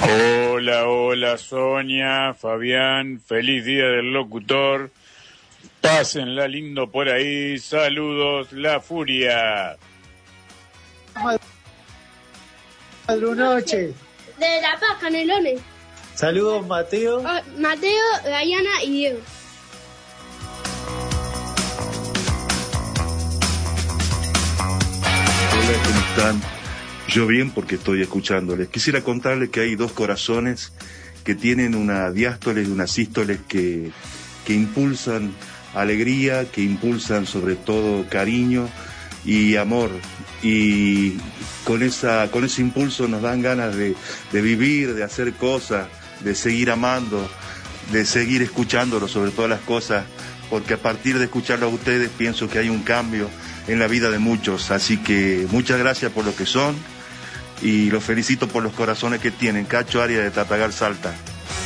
Hola, hola Sonia, Fabián, feliz día del locutor. Pásenla lindo por ahí, saludos, La Furia. Noche. De La Paz, Canelones. Saludos, Mateo. Mateo, Dayana y Diego. Hola, ¿cómo están? Yo bien porque estoy escuchándoles. Quisiera contarles que hay dos corazones que tienen una diástole y una sístole que impulsan alegría, que impulsan sobre todo cariño y amor. Y con ese impulso nos dan ganas de vivir, de hacer cosas, de seguir amando, de seguir escuchándolo sobre todas las cosas, porque a partir de escucharlo a ustedes pienso que hay un cambio en la vida de muchos. Así que muchas gracias por lo que son y los felicito por los corazones que tienen. Cacho Arias de Tatagar, Salta.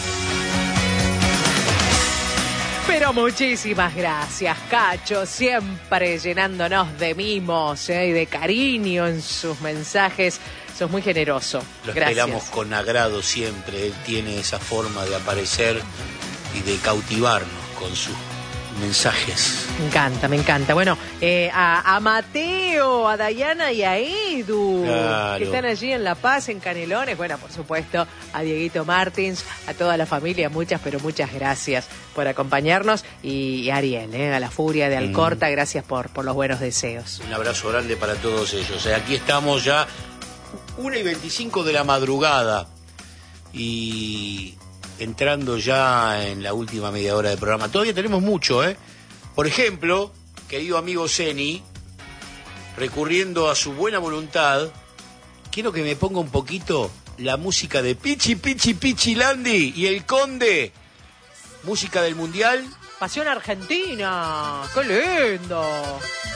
Pero muchísimas gracias, Cacho, siempre llenándonos de mimos y de cariño en sus mensajes. Sos muy generoso. Lo Gracias. esperamos con agrado siempre. Él tiene esa forma de aparecer y de cautivarnos con sus mensajes. Me encanta. Bueno, a Mateo, a Dayana y a Edu, claro, que están allí en La Paz, en Canelones. Bueno, por supuesto, a Dieguito Martins, a toda la familia, muchas gracias por acompañarnos. Y a Ariel, a La Furia de Alcorta, gracias por los buenos deseos. Un abrazo grande para todos ellos. Aquí estamos ya 1:25 de la madrugada y entrando ya en la última media hora del programa. Todavía tenemos mucho, Por ejemplo, querido amigo Zeni, recurriendo a su buena voluntad, quiero que me ponga un poquito la música de Pichi Pichi Pichi Landi y el Conde, música del Mundial. Pasión Argentina, qué lindo.